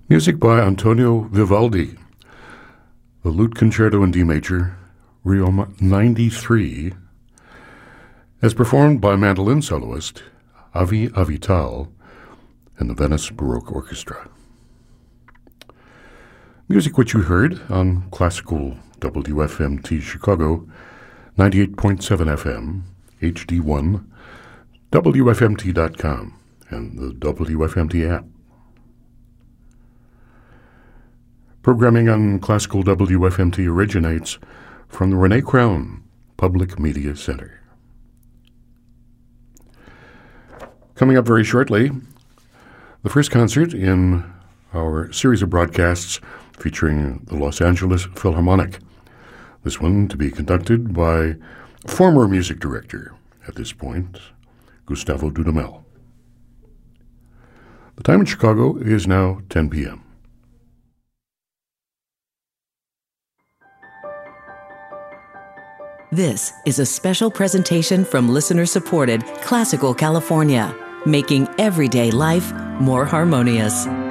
Music by Antonio Vivaldi. The Lute Concerto in D Major, Requiem 93, as performed by mandolin soloist Avi Avital and the Venice Baroque Orchestra. Music which you heard on classical WFMT Chicago, 98.7 FM, HD1, WFMT.com, and the WFMT app. Programming on classical WFMT originates from the Renee Crown Public Media Center. Coming up very shortly, the first concert in our series of broadcasts featuring the Los Angeles Philharmonic. This one to be conducted by former music director at this point, Gustavo Dudamel. The time in Chicago is now 10 p.m. This is a special presentation from listener-supported Classical California, making everyday life more harmonious.